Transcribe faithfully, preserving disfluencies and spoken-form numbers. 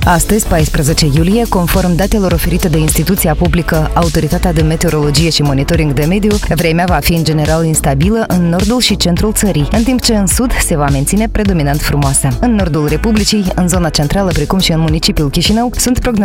Astăzi, paisprezece iulie, conform datelor oferite de instituția publică Autoritatea de Meteorologie și Monitoring de Mediu, vremea va fi în general instabilă în nordul și centrul țării, în timp ce în sud se va menține predominant frumoasă. În nordul Republicii, în zona centrală, precum și în municipiul Chișinău, sunt prognosticate